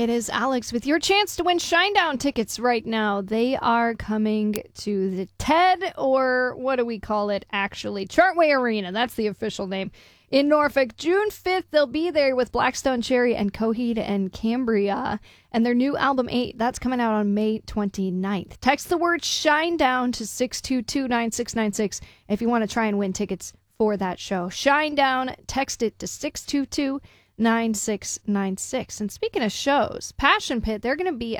It is Alex with your chance to win Shinedown tickets right now. They are coming to the TED, or what do we call it actually? Chartway Arena, that's the official name, in Norfolk. June 5th, they'll be there with Blackstone Cherry and Coheed and Cambria. And their new album 8, that's coming out on May 29th. Text the word Shinedown to 622-9696 if you want to try and win tickets for that show. Shinedown, text it to 622-9696. And speaking of shows, Passion Pit, they're going to be